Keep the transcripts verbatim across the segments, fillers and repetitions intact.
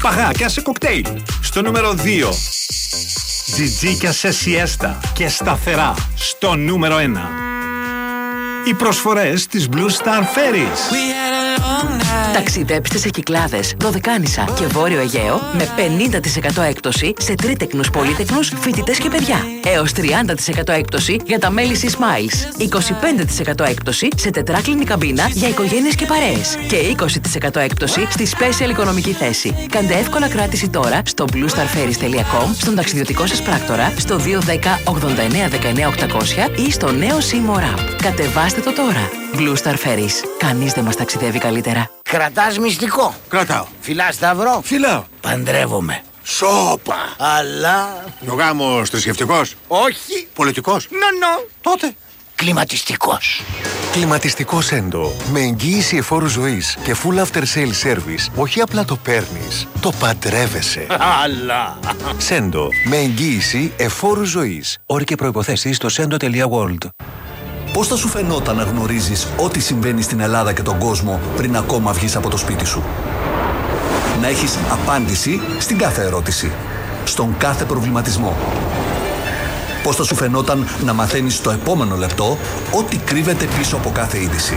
παγάκια σε κοκτέιλ. Στο νούμερο δύο, τζιτζίκια σε σιέστα και σταθερά. Στο νούμερο ένα, οι προσφορές της Blue Star Ferries. Ταξιδέψτε σε Κυκλάδες, Δωδεκάνησα και Βόρειο Αιγαίο με πενήντα τοις εκατό έκπτωση σε τρίτεκνους, πολύτεκνους, φοιτητές και παιδιά. Έως τριάντα τοις εκατό έκπτωση για τα μέλη Sea Smiles. είκοσι πέντε τοις εκατό έκπτωση σε τετράκλινη καμπίνα για οικογένειες και παρέες. Και είκοσι τοις εκατό έκπτωση στη special οικονομική θέση. Κάντε εύκολα κράτηση τώρα στο blue star ferries τελεία com, στον ταξιδιωτικό σας πράκτορα, στο δύο ένα μηδέν ογδόντα εννέα δεκαεννέα οκτακόσια ή στο νέο Seymour App. Κατεβάστε το τώρα. Blue Star Ferries. Κανείς δεν μας ταξιδεύει καλύτερα. Κρατάς μυστικό? Κρατάω. Φυλάς σταυρό? Φυλάω. Παντρεύομαι. Σόπα. Αλλά... Ο γάμος θρησκευτικός? Όχι. Πολιτικός? Νο, νο. Τότε. Κλιματιστικός. Κλιματιστικό Σέντο. Με εγγύηση εφόρου ζωής και full after sale service. Όχι απλά το παίρνεις, το παντρεύεσαι. Αλλά... Σέντο. Με εγγύηση εφόρου ζωής. Όροι και προϋποθέσεις στο σέντο τελεία world. Πώς θα σου φαινόταν να γνωρίζεις ό,τι συμβαίνει στην Ελλάδα και τον κόσμο πριν ακόμα βγεις από το σπίτι σου? Να έχεις απάντηση στην κάθε ερώτηση, στον κάθε προβληματισμό. Πώς θα σου φαινόταν να μαθαίνεις στο επόμενο λεπτό ό,τι κρύβεται πίσω από κάθε είδηση?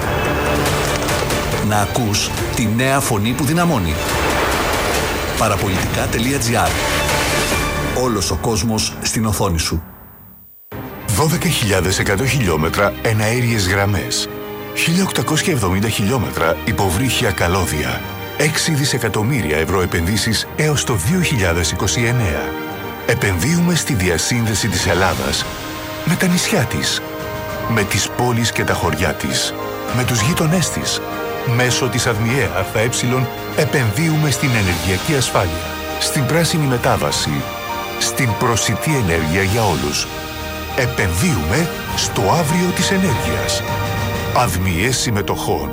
Να ακούς τη νέα φωνή που δυναμώνει. Παραπολιτικά τελεία τζι άρ. Όλος ο κόσμος στην οθόνη σου. δώδεκα χιλιάδες εκατό χιλιόμετρα εναέριες γραμμές, χίλια οκτακόσια εβδομήντα χιλιόμετρα υποβρύχια καλώδια, έξι δισεκατομμύρια ευρώ επενδύσεις έως το δύο χιλιάδες είκοσι εννέα. Επενδύουμε στη διασύνδεση της Ελλάδας με τα νησιά της, με τις πόλεις και τα χωριά της, με τους γείτονές της. Μέσω της ΑΔΜΙΕ ΑΕ επενδύουμε στην ενεργειακή ασφάλεια, στην πράσινη μετάβαση, στην προσιτή ενέργεια για όλους. Επενδύουμε στο αύριο της ενέργειας. ΑΔΜΙΕ συμμετοχών.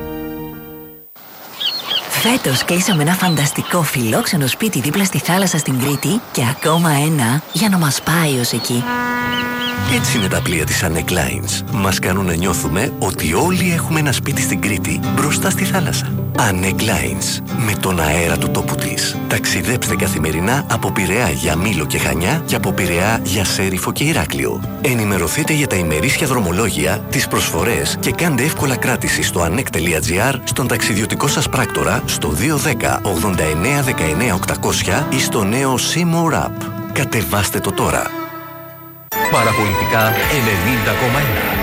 Φέτος κλείσαμε ένα φανταστικό φιλόξενο σπίτι δίπλα στη θάλασσα στην Κρήτη και ακόμα ένα για να μας πάει ως εκεί. Έτσι είναι τα πλοία της Anec Lines. Μας κάνουν να νιώθουμε ότι όλοι έχουμε ένα σπίτι στην Κρήτη μπροστά στη θάλασσα. Anec Lines. Με τον αέρα του τόπου της. Ταξιδέψτε καθημερινά από Πειραιά για Μήλο και Χανιά και από Πειραιά για Σέριφο και Ηράκλειο. Ενημερωθείτε για τα ημερήσια δρομολόγια, τις προσφορές και κάντε εύκολα κράτηση στο anec τελεία τζι άρ, στον ταξιδιωτικό σας πράκτορα, στο δύο ένα μηδέν ογδόντα εννέα δεκαεννέα οκτακόσια ή στο νέο Seymour App. Κατεβάστε το τώρα. Παραπολιτικά ενενήντα κόμμα ένα.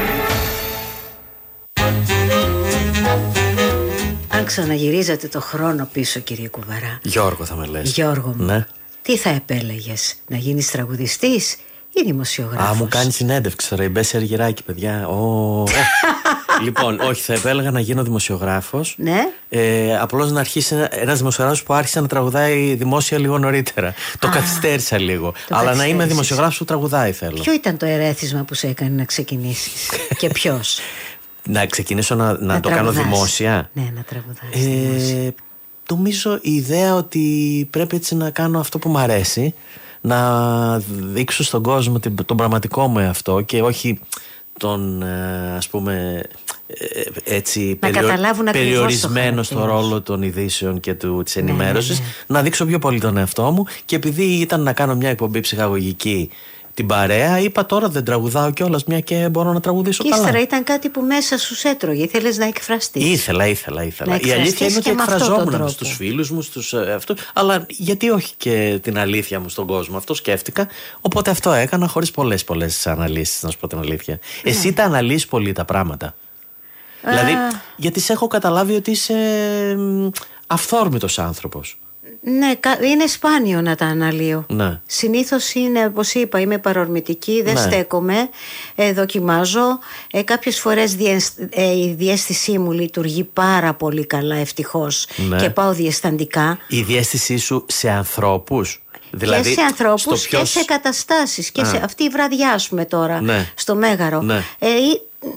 Αν ξαναγυρίζατε το χρόνο πίσω, κύριε Κουβαρά. Γιώργο θα με λες. Γιώργο μου, ναι. Τι θα επέλεγες, να γίνεις τραγουδιστής ή δημοσιογράφος? Α, μου κάνει συνέντευξη τώρα η Μπέση Αργυράκη, παιδιά. Oh. Λοιπόν, όχι, θα επέλεγα να γίνω δημοσιογράφος. Ναι. Ε, απλώς να αρχίσει ένας δημοσιογράφος που άρχισε να τραγουδάει δημόσια λίγο νωρίτερα. Το Α, καθυστέρησα λίγο. Το αλλά να είμαι δημοσιογράφος που τραγουδάει θέλω. Ποιο ήταν το ερέθισμα που σε έκανε να ξεκινήσεις και ποιος? Να ξεκινήσω να, να, να το τραγουδάς. κάνω δημόσια. Ναι, να τραγουδάς. Ε, νομίζω η ιδέα ότι πρέπει έτσι να κάνω αυτό που μου αρέσει, να δείξω στον κόσμο τον πραγματικό μου εαυτό και όχι τον, ας πούμε, έτσι περιο... περιορισμένο στο ρόλο των ειδήσεων και του, της ενημέρωσης, ναι, ναι, ναι. Να δείξω πιο πολύ τον εαυτό μου. Και επειδή ήταν να κάνω μια εκπομπή ψυχαγωγική την παρέα, είπα τώρα δεν τραγουδάω κιόλας, μια και μπορώ να τραγουδήσω και καλά. Ύστερα ήταν κάτι που μέσα σου έτρωγε, ήθελες να εκφραστείς. Ήθελα, ήθελα, ήθελα. Η αλήθεια είναι ότι εκφραζόμουν στους φίλους μου, στους αυτούς, αλλά γιατί όχι και την αλήθεια μου στον κόσμο. Αυτό σκέφτηκα. Οπότε αυτό έκανα χωρίς πολλές πολλές αναλύσεις, να σου πω την αλήθεια. Yeah. Εσύ τα αναλύεις πολύ τα πράγματα. Uh. Δηλαδή, γιατί σε έχω καταλάβει ότι είσαι αυθόρμητος άνθρωπος. Ναι, είναι σπάνιο να τα αναλύω. Ναι. Συνήθως είναι, όπως είπα, είμαι παρορμητική, δεν ναι. στέκομαι, ε, δοκιμάζω. Ε, κάποιες φορές διαισ... ε, η διαίσθησή μου λειτουργεί πάρα πολύ καλά, ευτυχώς, ναι. και πάω διαισθαντικά. Η διαίσθησή σου σε ανθρώπους? Δηλαδή, και σε ανθρώπους ποιος... και σε καταστάσεις. Και σε αυτή η βραδιά, ας πούμε τώρα, ναι. στο Μέγαρο. Ναι. Ε,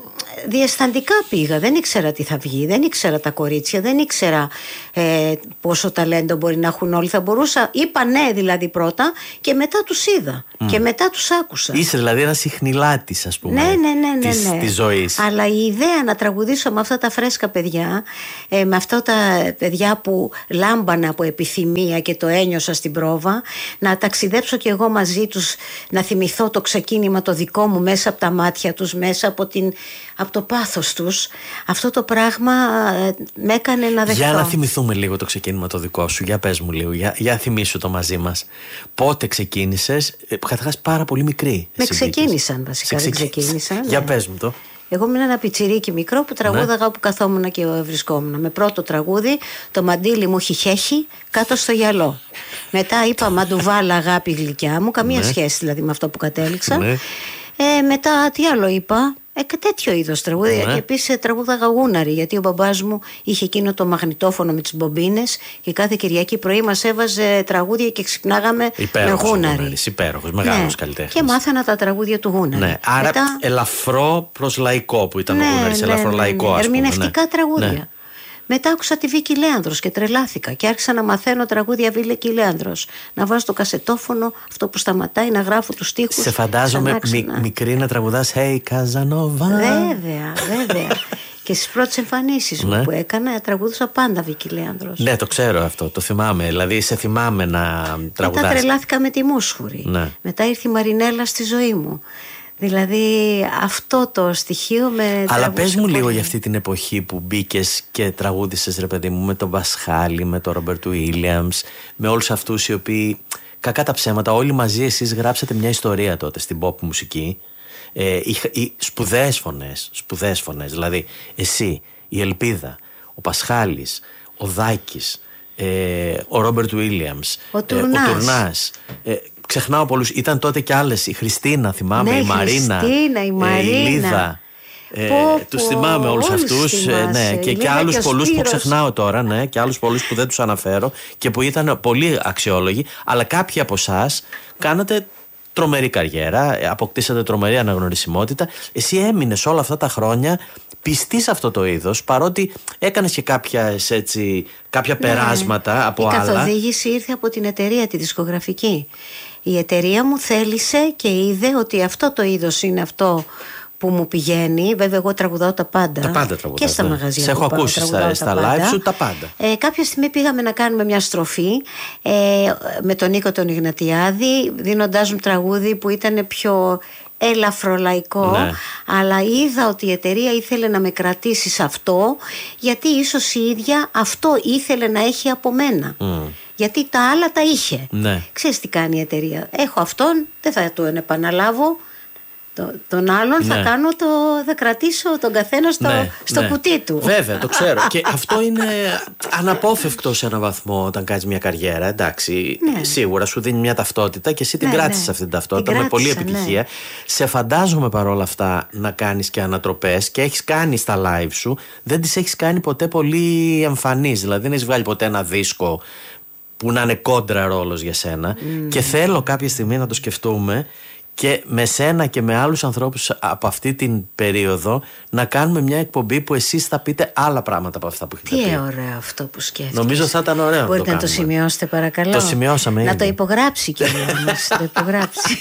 διαισθαντικά πήγα. Δεν ήξερα τι θα βγει, δεν ήξερα τα κορίτσια, δεν ήξερα ε, πόσο ταλέντο μπορεί να έχουν όλοι. Θα μπορούσα, είπα ναι δηλαδή πρώτα και μετά τους είδα mm. και μετά τους άκουσα. Είσαι δηλαδή ένα συχνηλάτης, ας πούμε, ναι, ναι, ναι, ναι, της, ναι. της ζωής. Αλλά η ιδέα να τραγουδήσω με αυτά τα φρέσκα παιδιά, ε, με αυτά τα παιδιά που λάμπανα από επιθυμία και το ένιωσα στην πρόβα, να ταξιδέψω κι εγώ μαζί τους, να θυμηθώ το ξεκίνημα το δικό μου μέσα από τα μάτια τους, μέσα από, την, από το πάθος τους, αυτό το πράγμα ε, με έκανε να δεχτώ. Για να θυμηθούμε λίγο το ξεκίνημα το δικό σου, για πες μου λίγο, για, για θυμίσου το μαζί μας. Πότε ξεκίνησες, ε, καταρχάς πάρα πολύ μικρή. Με ξεκίνησαν βασικά, δεν ξεκίνησαν. Για ναι. πες μου το. Εγώ ήμουν ένα πιτσιρίκι μικρό που τραγούδαγα, ναι, όπου καθόμουν και βρισκόμουν. Με πρώτο τραγούδι, το μαντίλι μου χιχέχει κάτω στο γυαλό. Μετά είπα μαντουβάλα αγάπη γλυκιά μου, καμία ναι. σχέση δηλαδή με αυτό που κατέληξα. Ναι. Ε, μετά τι άλλο είπα, ε, τέτοιο είδος τραγούδια. Ναι. Και επίσης τραγούδαγα γούναρη, γιατί ο μπαμπάς μου είχε εκείνο το μαγνητόφωνο με τις μπομπίνες και κάθε Κυριακή πρωί μας έβαζε τραγούδια και ξυπνάγαμε υπέροχος με γούναρη. Υπέροχος, μεγάλος ναι. καλλιτέχνης. Και μάθανα τα τραγούδια του γούναρη. Ναι. Άρα μετά... ελαφρό προς λαϊκό που ήταν ναι, ο γούναρης, ναι, ελαφρό ναι, λαϊκό, ναι, ναι. ερμηνευτικά ναι. τραγούδια. Ναι. Μετά άκουσα τη Βίκη Λέανδρος και τρελάθηκα και άρχισα να μαθαίνω τραγούδια Βίκη Λέανδρος. Να βάζω το κασετόφωνο, αυτό που σταματάει, να γράφω τους στίχους. Σε φαντάζομαι μι, μικρή να τραγουδάς Hey Καζανόβα. Βέβαια, βέβαια. Και στις πρώτες εμφανίσεις μου, ναι, που έκανα, τραγούδουσα πάντα Βίκη Λέανδρος. Ναι, το ξέρω αυτό, το θυμάμαι. Δηλαδή, σε θυμάμαι να τραγουδάς. Μετά τρελάθηκα με τη Μούσχουρη. Ναι. Μετά ήρθε η Μαρινέλα στη ζωή μου. Δηλαδή αυτό το στοιχείο με. Αλλά πες μου λίγο για αυτή την εποχή που μπήκες και τραγούδησες, ρε παιδί μου, με τον Πασχάλη, με τον Ρόμπερτ Ουίλιαμς, με όλους αυτούς οι οποίοι, κακά τα ψέματα, όλοι μαζί εσείς γράψατε μια ιστορία τότε στην pop μουσική. Ε, οι, οι σπουδαίες φωνές, σπουδαίες φωνές, δηλαδή εσύ, η Ελπίδα, ο Πασχάλης, ο Δάκης, ε, ο Ρόμπερτ Ουίλιαμς, ο Τουρνάς. Ε, ο Τουρνάς ε, ξεχνάω πολλούς, ήταν τότε κι άλλες, η Χριστίνα θυμάμαι, ναι, η Μαρίνα, Χριστίνα, η, Μαρίνα. Ε, η Λίδα. Ε, πω, τους θυμάμαι όλους, όλους αυτούς, ε, ναι, και, και άλλους πολλούς που ξεχνάω τώρα, ναι, και άλλους πολλούς που δεν τους αναφέρω και που ήταν πολύ αξιόλογοι, αλλά κάποιοι από εσάς κάνατε τρομερή καριέρα, αποκτήσατε τρομερή αναγνωρισιμότητα. Εσύ έμεινες όλα αυτά τα χρόνια πιστή σε αυτό το είδος, παρότι έκανες και κάποιες, έτσι, κάποια ναι, περάσματα από η άλλα. Η καθοδήγηση ήρθε από την εταιρεία, τη δισκογραφική. Η εταιρεία μου θέλησε και είδε ότι αυτό το είδος είναι αυτό που μου πηγαίνει. Βέβαια, εγώ τραγουδάω τα πάντα. Τα πάντα τραγουδάω. Και στα ναι. μαγαζιά. Σε έχω ακούσει στα, στα live σου τα πάντα. Ε, κάποια στιγμή πήγαμε να κάνουμε μια στροφή ε, με τον Νίκο τον Ιγνατιάδη, δίνοντάς μου τραγούδι που ήταν πιο ελαφρολαϊκό, ναι, αλλά είδα ότι η εταιρεία ήθελε να με κρατήσει σε αυτό, γιατί ίσως η ίδια αυτό ήθελε να έχει από μένα. Mm. Γιατί τα άλλα τα είχε. Ναι. Ξέρεις τι κάνει η εταιρεία. Έχω αυτόν, δεν θα του επαναλάβω. Το, τον άλλον ναι, θα κάνω το, θα κρατήσω τον καθένα στο, ναι, στο ναι, κουτί του. Βέβαια, το ξέρω. Και αυτό είναι αναπόφευκτο σε έναν βαθμό όταν κάνεις μια καριέρα. Εντάξει, ναι, σίγουρα σου δίνει μια ταυτότητα και εσύ την ναι, κράτησες, ναι, αυτή την ταυτότητα την με κράτησα, πολύ επιτυχία. Ναι. Σε φαντάζομαι παρόλα αυτά να κάνεις και ανατροπές και έχεις κάνει στα live σου, δεν τις έχεις κάνει ποτέ πολύ εμφανείς. Δηλαδή δεν έχεις βγάλει ποτέ ένα δίσκο που να είναι κόντρα ρόλος για σένα. Mm. Και θέλω κάποια στιγμή να το σκεφτούμε και με σένα και με άλλους ανθρώπους από αυτή την περίοδο να κάνουμε μια εκπομπή που εσείς θα πείτε άλλα πράγματα από αυτά που έχετε πει. Τι ωραίο αυτό που σκέφτεσαι. Νομίζω θα ήταν ωραίο. Μπορείτε να το, το το σημειώσετε παρακαλώ. Το σημειώσαμε να ήδη. Το υπογράψει και να το υπογράψει.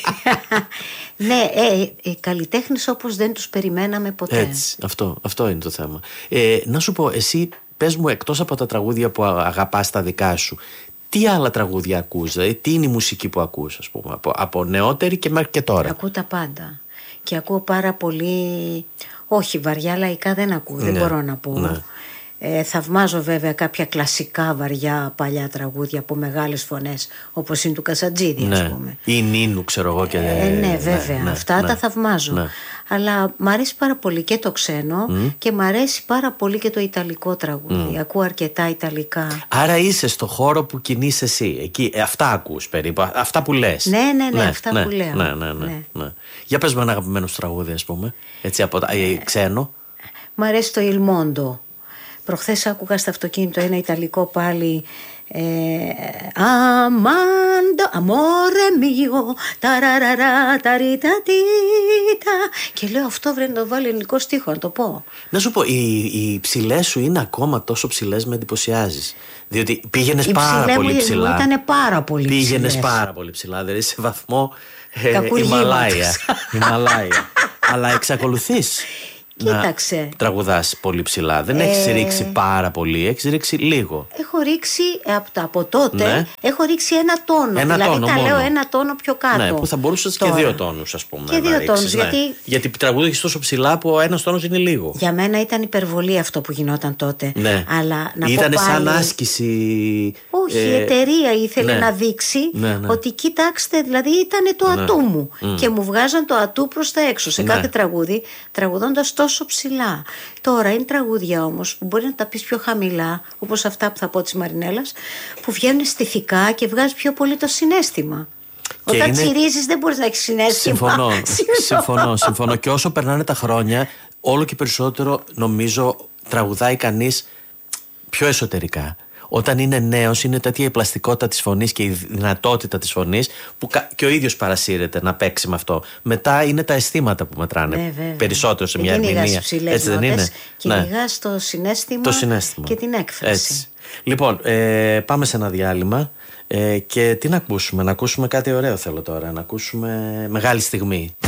Ναι, ε, οι καλλιτέχνες όπως δεν τους περιμέναμε ποτέ. Έτσι, αυτό, αυτό είναι το θέμα. Ε, να σου πω, εσύ πες μου, εκτός από τα τραγούδια που αγαπάς τα δικά σου, τι άλλα τραγούδια ακούς, δηλαδή τι είναι η μουσική που ακούς, ας πούμε, από, από νεότερη και μέχρι και τώρα? Ακούω τα πάντα και ακούω πάρα πολύ, όχι βαριά λαϊκά δεν ακούω, ναι, δεν μπορώ να πω. Ναι. Ε, θαυμάζω βέβαια κάποια κλασικά βαριά παλιά τραγούδια από μεγάλες φωνές όπως είναι του Κασατζίδη, ναι, ας πούμε. Ή Νίνου ξέρω εγώ και... Ε, ναι βέβαια, ναι, αυτά ναι, τα θαυμάζω, ναι. Αλλά μ' αρέσει πάρα πολύ και το ξένο mm. και μ' αρέσει πάρα πολύ και το ιταλικό τραγούδι. Mm. Ακούω αρκετά ιταλικά. Άρα είσαι στο χώρο που κινείσαι εσύ εκεί, ε, αυτά ακούς περίπου, αυτά που λες. Ναι, ναι, ναι, ναι αυτά ναι, που λέω. Ναι, ναι, ναι, ναι. ναι. Για πες με ένα αγαπημένο σου τραγούδι, ας πούμε, έτσι από ε, ξένο. Μ' αρέσει το Il Mondo. Προχθές άκουγα στο αυτοκίνητο ένα ιταλικό πάλι Αμάντο, αμόρε μιο, ταραραρα, ταριτατίτα. Και λέω αυτό βρε να το βάλει ελληνικό στίχο, να το πω. Να σου πω, οι, οι ψηλές σου είναι ακόμα τόσο ψηλές, με εντυπωσιάζεις. Διότι πήγαινες πάρα πολύ ψηλά. Ήταν πάρα πολύ ψηλές. Πήγαινες πάρα πολύ ψηλά, δηλαδή σε βαθμό ε, Ιμαλάια. Ιμαλάια. Αλλά εξακολουθείς. Κοίταξε. Να τραγουδάς πολύ ψηλά. Δεν ε... έχεις ρίξει πάρα πολύ, έχεις ρίξει λίγο. Έχω ρίξει από, από τότε, ναι. έχω ρίξει ένα τόνο. Ένα δηλαδή τόνο τα μόνο. λέω ένα τόνο πιο κάτω. Ναι, που θα μπορούσες και δύο τόνους, ας πούμε. Και δύο ρίξεις, τόνους. ναι. Γιατί, γιατί τραγουδήσεις τόσο ψηλά που ένας τόνος είναι λίγο. Για μένα ήταν υπερβολή αυτό που γινόταν τότε. Ναι. Αλλά να Ήτανε πω πάλι, σαν άσκηση. Όχι, ε... η εταιρεία ήθελε ναι. να δείξει ναι, ναι. ότι κοιτάξτε, δηλαδή ήταν το ναι. ατού μου. Mm. Και μου βγάζαν το ατού προς τα έξω σε ναι. κάθε τραγούδι, τραγουδώντας τόσο ψηλά. Τώρα είναι τραγούδια όμως που μπορεί να τα πεις πιο χαμηλά, όπως αυτά που θα πω της Μαρινέλας, που βγαίνουν στιθικά και βγάζει πιο πολύ το συναίσθημα. Και όταν είναι... τσιρίζεις δεν μπορείς να έχεις συναίσθημα. Συμφωνώ, συμφωνώ, συμφωνώ. Και όσο περνάνε τα χρόνια, όλο και περισσότερο νομίζω τραγουδάει κανείς πιο εσωτερικά. Όταν είναι νέος, είναι τέτοια η πλαστικότητα της φωνής και η δυνατότητα της φωνής που και ο ίδιος παρασύρεται να παίξει με αυτό. Μετά είναι τα αισθήματα που μετράνε βέβαια. Περισσότερο σε μια ερμηνεία. Έτσι δεν είναι. Κυνηγάς το συναίσθημα, το συναίσθημα και την έκφραση. Έτσι. Λοιπόν, ε, πάμε σε ένα διάλειμμα ε, και τι να ακούσουμε. Να ακούσουμε κάτι ωραίο θέλω τώρα. Να ακούσουμε Μεγάλη Στιγμή.